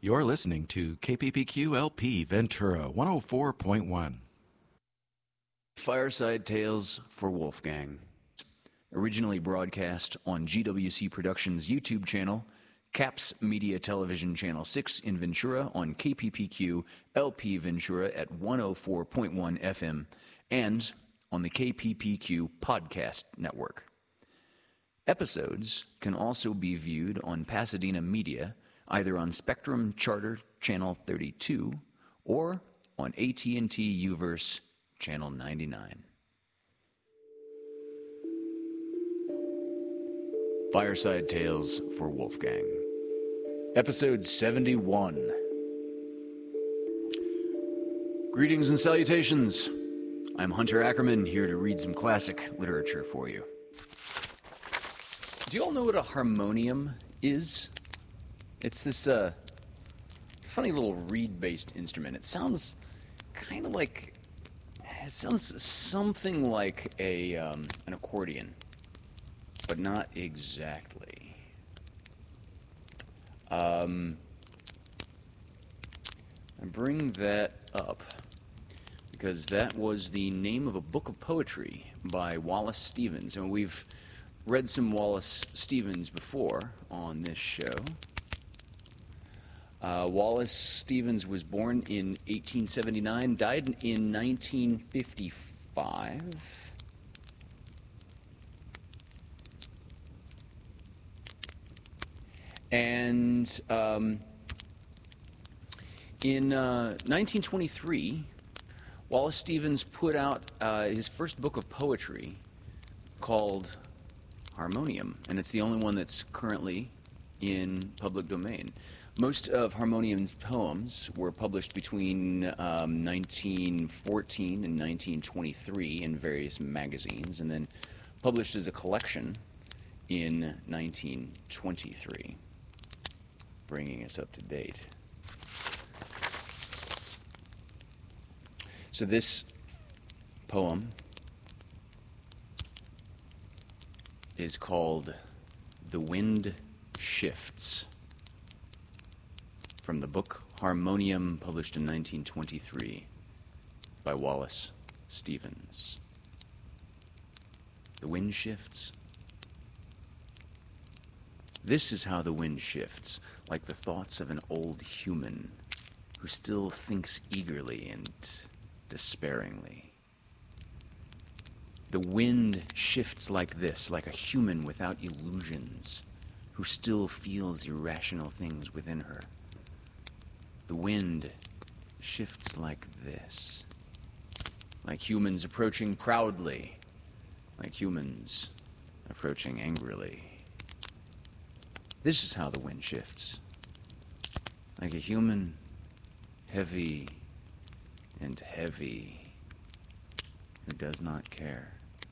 You're listening to KPPQ LP Ventura 104.1. Fireside Tales for Wolfgang. Originally broadcast on GWC Productions' YouTube channel, CAPS Media Television Channel 6 in Ventura on KPPQ LP Ventura at 104.1 FM, and on the KPPQ Podcast Network. Episodes can also be viewed on Pasadena Media, either on Spectrum Charter Channel 32 or on AT&T Uverse Channel 99. Fireside Tales for Wolfgang. Episode 71. Greetings and salutations. I'm Hunter Ackerman, here to read some classic literature for you. Do you all know what a harmonium is? It's this funny little reed-based instrument. It sounds kind of like, it sounds something like an accordion, but not exactly. I bring that up because that was the name of a book of poetry by Wallace Stevens, and we've read some Wallace Stevens before on this show. Wallace Stevens was born in 1879, died in 1955. And in 1923, Wallace Stevens put out his first book of poetry called Harmonium, and it's the only one that's currently in public domain. Most of Harmonium's poems were published between 1914 and 1923 in various magazines, and then published as a collection in 1923, bringing us up to date. So this poem is called The Wind Shifts, from the book Harmonium, published in 1923 by Wallace Stevens. The wind shifts. This is how the wind shifts, like the thoughts of an old human who still thinks eagerly and despairingly. The wind shifts like this, like a human without illusions, who still feels irrational things within her. The wind shifts like this, like humans approaching proudly, like humans approaching angrily. This is how the wind shifts, like a human, heavy and heavy, who does not care.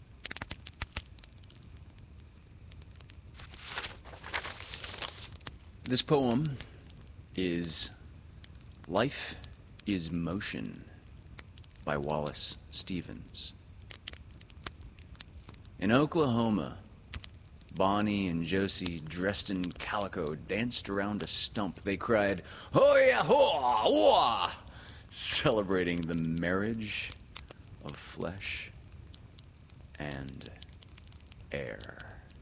This poem is Life is Motion by Wallace Stevens. In Oklahoma, Bonnie and Josie, dressed in calico, danced around a stump. They cried, "Ho-ya, ho-ah, wah!" celebrating the marriage of flesh and air.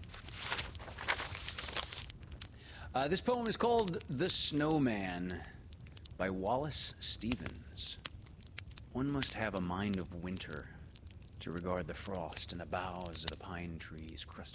This poem is called The Snowman by Wallace Stevens. One must have a mind of winter to regard the frost in the boughs of the pine trees crusted